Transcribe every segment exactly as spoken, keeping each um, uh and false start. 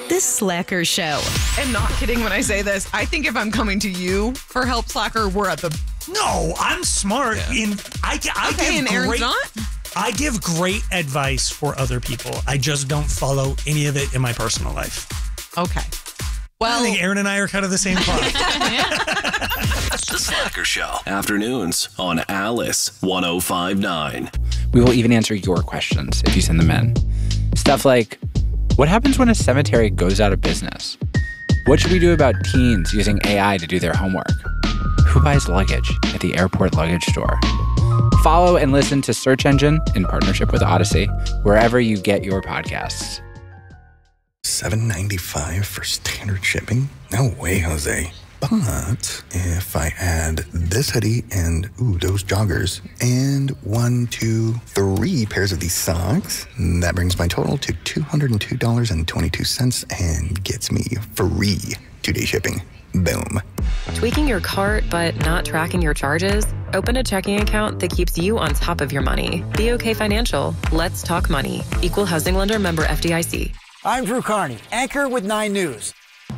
The Slacker Show. I'm not kidding when I say this. I think if I'm coming to you for help, Slacker, we're at the... No, I'm smart. Yeah. In I, I okay, give and Aaron's great, not? I give great advice for other people. I just don't follow any of it in my personal life. Okay. Well, I think Aaron and I are kind of the same pod. The Slacker Show. Afternoons on Alice one oh five point nine. We will even answer your questions if you send them in. Stuff like, what happens when a cemetery goes out of business? What should we do about teens using A I to do their homework? Who buys luggage at the airport luggage store? Follow and listen to Search Engine in partnership with Odyssey, wherever you get your podcasts. seven ninety-five for standard shipping? No way, Jose. But if I add this hoodie and, ooh, those joggers, and one, two, three pairs of these socks, that brings my total to two hundred two dollars and twenty-two cents and gets me free two-day shipping. Boom. Tweaking your cart but not tracking your charges? Open a checking account that keeps you on top of your money. B O K Financial. Let's talk money. Equal housing lender, member F D I C. I'm Drew Carney, anchor with Nine News.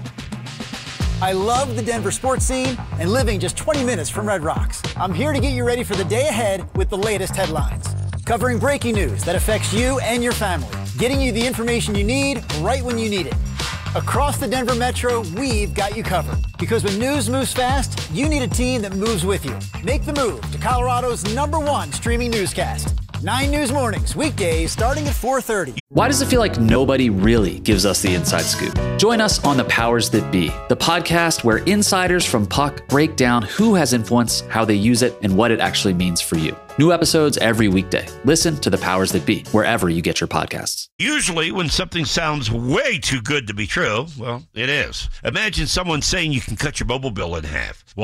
I love the Denver sports scene and living just twenty minutes from Red Rocks. I'm here to get you ready for the day ahead with the latest headlines. Covering breaking news that affects you and your family. Getting you the information you need right when you need it. Across the Denver Metro, we've got you covered. Because when news moves fast, you need a team that moves with you. Make the move to Colorado's number one streaming newscast. Nine News Mornings, weekdays starting at four thirty. Why does it feel like nobody really gives us the inside scoop? Join us on The Powers That Be, the podcast where insiders from Puck break down who has influence, how they use it, and what it actually means for you. New episodes every weekday. Listen to The Powers That Be, wherever you get your podcasts. Usually when something sounds way too good to be true, well, it is. Imagine someone saying you can cut your mobile bill in half. Well,